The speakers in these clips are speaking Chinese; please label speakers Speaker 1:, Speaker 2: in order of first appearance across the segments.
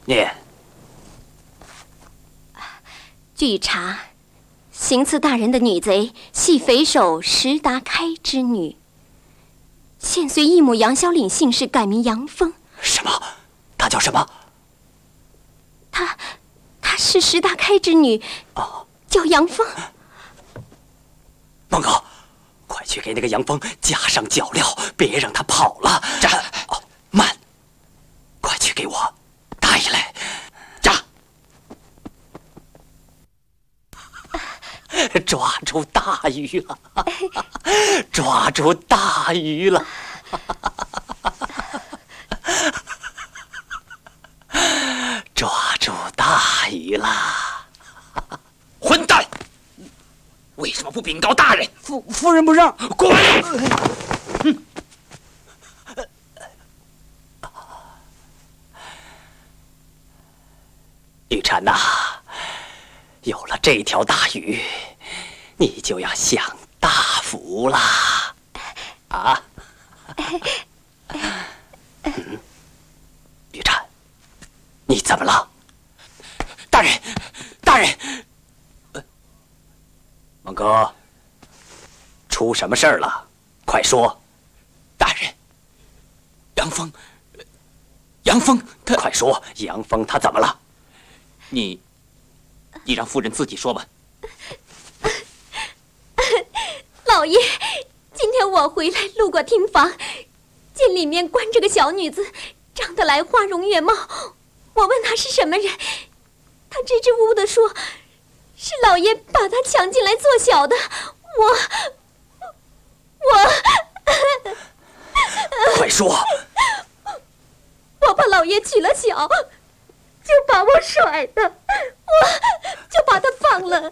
Speaker 1: 念。
Speaker 2: 据查，行刺大人的女贼系匪首石达开之女，现随义母杨小岭姓氏改名杨峰。
Speaker 1: 什么？她叫什么？
Speaker 2: 她是石达开之女，叫杨峰。
Speaker 1: 孟哥，快去给那个杨峰加上脚镣，别让他跑了。站！慢！快去给我带来。站！抓住大鱼了！抓住大鱼了！抓住大鱼了！
Speaker 3: 混蛋！为什么不禀告大人？
Speaker 4: 夫人不让。
Speaker 3: 滚！
Speaker 1: 玉婵呐，有了这条大鱼，你就要享大福啦！啊！玉婵，你怎么了？
Speaker 3: 大人，大人！
Speaker 1: 孟哥，出什么事儿了？快说！
Speaker 3: 大人，杨峰他……
Speaker 1: 快说，杨峰他怎么了？
Speaker 3: 你让夫人自己说吧。
Speaker 2: 老爷，今天我回来路过厅房，见里面关着个小女子，长得来花容月貌。我问她是什么人，她支支吾吾地说，是老爷把她抢进来做小的。我
Speaker 1: 快说！
Speaker 2: 我怕老爷娶了小，就把我甩的，我就把他放了。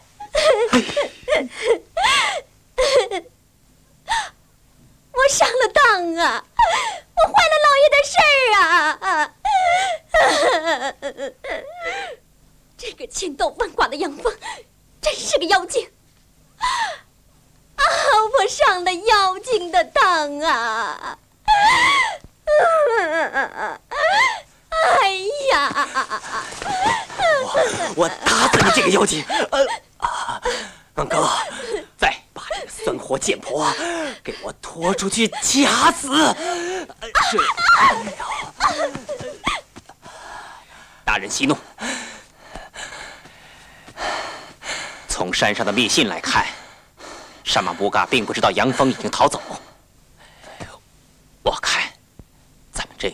Speaker 2: 我上了当啊！我坏了老爷的事儿啊！这个千刀万剐的杨峰，真是个妖精！啊！我上了妖精的当啊！哎呀！
Speaker 1: 我打死你这个妖精！孟哥，再把这个孙活贱婆给我拖出去掐死！
Speaker 3: 大人息怒。从山上的密信来看，沙马布嘎并不知道杨峰已经逃走。